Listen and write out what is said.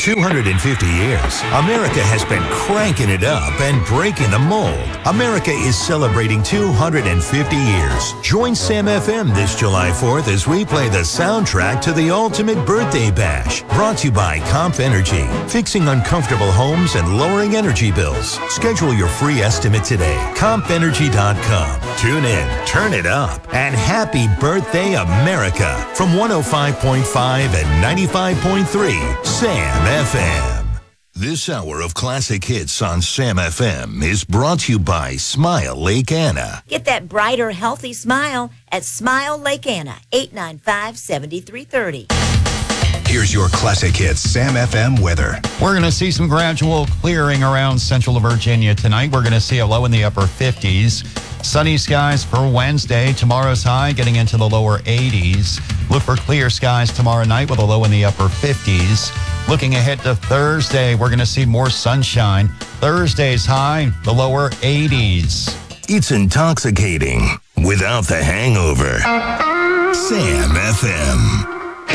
250 years, America has been cranking it up and breaking the mold. America is celebrating 250 years. Join Sam FM this July 4th as we play the soundtrack to the ultimate birthday bash. Brought to you by Comp Energy, fixing uncomfortable homes and lowering energy bills. Schedule your free estimate today. CompEnergy.com. Tune in, turn it up, and happy birthday, America. From 105.5 and 95.3, Sam FM. This hour of classic hits on Sam FM is brought to you by Smile Lake Anna. Get that brighter, healthy smile at Smile Lake Anna, 895-7330. Here's your classic hits Sam FM weather. We're going to see some gradual clearing around central Virginia tonight. We're going to see a low in the upper 50s. Sunny skies for Wednesday. Tomorrow's high getting into the lower 80s. Look for clear skies tomorrow night with a low in the upper 50s. Looking ahead to Thursday, we're going to see more sunshine. Thursday's high, the lower 80s. It's intoxicating without the hangover. Sam FM.